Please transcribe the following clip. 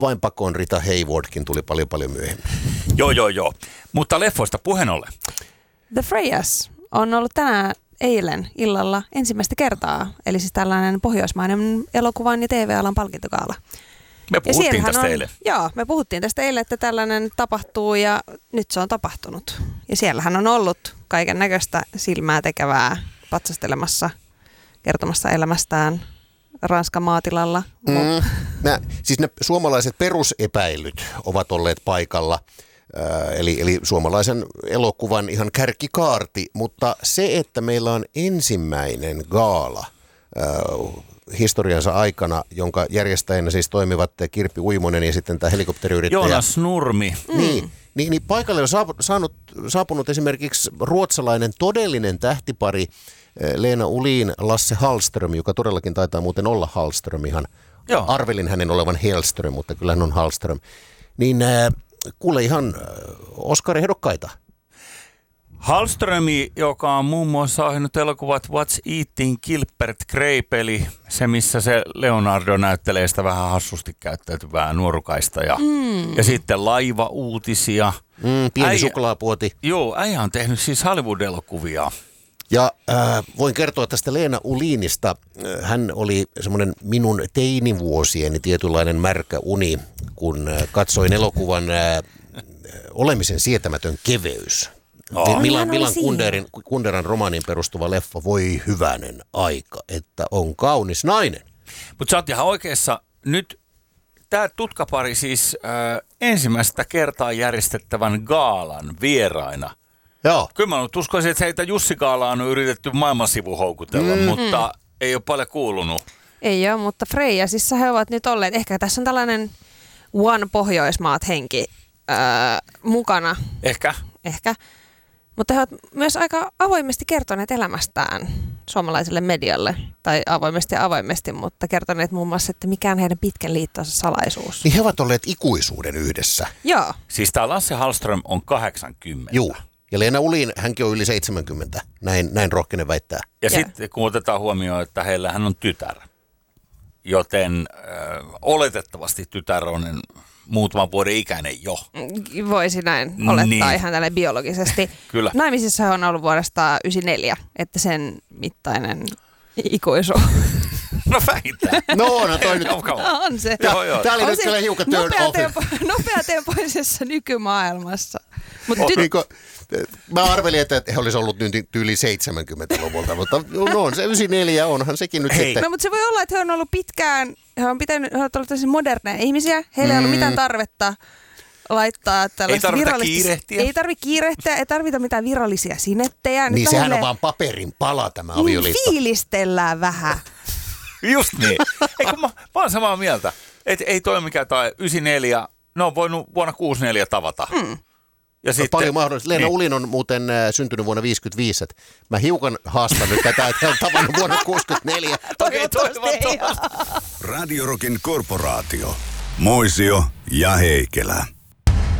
vain pakoon Rita Haywardkin tuli paljon myöhemmin. Joo. Mutta leffoista puheen ollen. The Freyas on ollut eilen illalla ensimmäistä kertaa. Eli siis tällainen pohjoismainen elokuvan ja TV-alan palkintogaala. Me puhuttiin tästä eilen. Joo, me puhuttiin tästä eilen, että tällainen tapahtuu ja nyt se on tapahtunut. Ja siellähän on ollut kaiken näköistä silmää tekevää patsastelemassa, kertomassa elämästään Ranskan maatilalla. Siis ne suomalaiset perusepäilyt ovat olleet paikalla, eli suomalaisen elokuvan ihan kärkikaarti, mutta se, että meillä on ensimmäinen gaala historiansa aikana, jonka järjestäjänä siis toimivat Kirppi Uimonen ja sitten tämä helikopteriyrittäjä Jonas Nurmi. Niin paikalle on saapunut esimerkiksi ruotsalainen todellinen tähtipari Lena Olin, Lasse Hallström, joka todellakin taitaa muuten olla Hallström ihan. Joo. Arvelin hänen olevan Hellström, mutta kyllä hän on Hallström. Niin kuule ihan Oscar-ehdokkaita. Hallströmi, joka on muun muassa ohjannut elokuvat What's Eating Gilbert Grape, eli se, missä se Leonardo näyttelee sitä vähän hassusti käyttäytyvää nuorukaista. Ja sitten Laiva-uutisia. Pieni suklaapuoti. Joo, äijä on tehnyt siis Hollywood-elokuvia. Ja voin kertoa tästä Lena Olinista. Hän oli semmoinen minun teinivuosieni tietynlainen märkä uni, kun katsoin elokuvan Olemisen sietämätön keveys. Milan Kunderan romaaniin perustuva leffa. Voi hyvänen aika, että on kaunis nainen. Mutta sä oot ihan oikeassa. Nyt tämä tutkapari siis ensimmäistä kertaa järjestettävän gaalan vieraina. Joo. Kyllä mä uskoisin, että heitä Jussi Gaalaa on yritetty maailmansivu houkutella, mutta ei ole paljon kuulunut. Ei ole, mutta Freyasissa he ovat nyt olleet. Ehkä tässä on tällainen One Pohjoismaat henki mukana. Ehkä. Mutta he ovat myös aika avoimesti kertoneet elämästään suomalaiselle medialle. Tai avoimesti, mutta kertoneet muun muassa, että mikä on heidän pitkän liittonsa salaisuus. Niin he ovat olleet ikuisuuden yhdessä. Joo. Siis tämä Lasse Hallström on 80. Joo. Ja Lena Olin, hänkin on yli 70. Näin rohkenen väittää. Ja sitten kun otetaan huomioon, että heillähän on tytär. Joten oletettavasti tytär on muutaman vuoden ikäinen jo. Voisi näin olettaa ihan tälle biologisesti. Kyllä. Naimisissa on ollut vuodesta 1994, että sen mittainen ikuisuus. No vähintään. No toi nyt. On se. Tämä oli nyt kyllä hiukan turn off. Nopeatempoisessa nykymaailmassa. Mä arvelin, että he olisi ollut nyt yli 70-luvulta, mutta no se 94 onhan sekin nyt sitten. No mutta se voi olla, että he on ollut pitkään, he ovat olleet tosi moderneja ihmisiä, heillä ei ollut mitään tarvetta laittaa tällaista Ei tarvitse kiirehtiä, ei tarvita mitään virallisia sinettejä. Niin sehän on vaan paperin pala tämä avioliitto. Fiilistellään vähän. Just niin. Eikö mä oon samaa mieltä, että ei toi mikään tai 94, ne on voinut vuonna 64 tavata. Ja sitten, paljon mahdollista. Lena Olin on muuten syntynyt vuonna 1955. Mä hiukan haastan nyt tätä, että hän on tavannut vuonna 1964. Toivottavasti. Radio Rockin korporaatio. Moisio ja Heikelä.